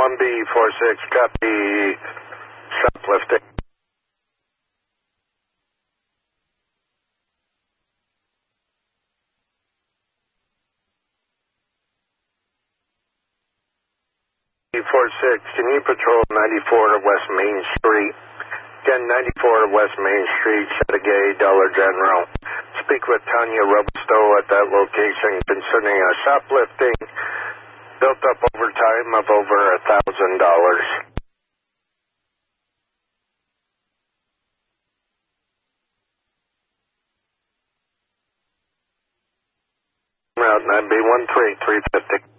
1B46, copy. Shoplifting. B46, can you patrol 94 West Main Street? Again, 94 West Main Street, Chateauguay, Dollar General. Speak with Tanya Robusto at that location concerning a shoplifting built up over time of over $1,000. Route 9B13350.